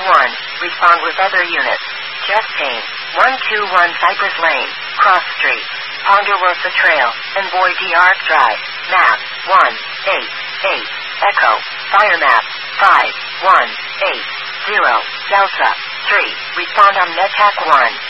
1, respond with other units. Jeff Payne, 121 Cypress Lane, Cross Street, Ponderosa Trail, and Boy D. Arc Drive. Map 188. Echo. Fire map 5180. Delta 3. Respond on NetHack 1.